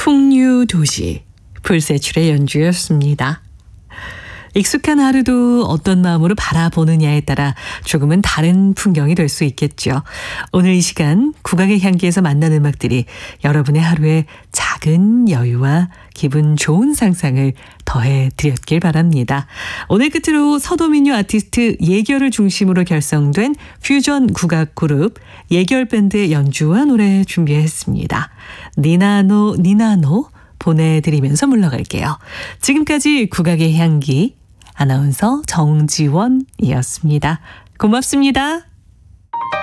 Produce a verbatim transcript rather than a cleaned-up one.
풍류도시 불세출의 연주였습니다. 익숙한 하루도 어떤 마음으로 바라보느냐에 따라 조금은 다른 풍경이 될 수 있겠죠. 오늘 이 시간 국악의 향기에서 만난 음악들이 여러분의 하루에 작은 여유와 기분 좋은 상상을 더해 드렸길 바랍니다. 오늘 끝으로 서도민요 아티스트 예결을 중심으로 결성된 퓨전 국악 그룹 예결밴드의 연주와 노래 준비했습니다. 니나노 니나노 보내드리면서 물러갈게요. 지금까지 국악의 향기 아나운서 정지원이었습니다. 고맙습니다.